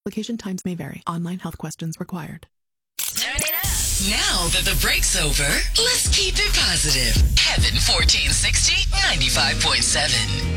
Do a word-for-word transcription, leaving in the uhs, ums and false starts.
Application times may vary. Online health questions required. Turn it up. Now that the break's over, let's keep it positive. Heaven fourteen sixty, ninety-five point seven.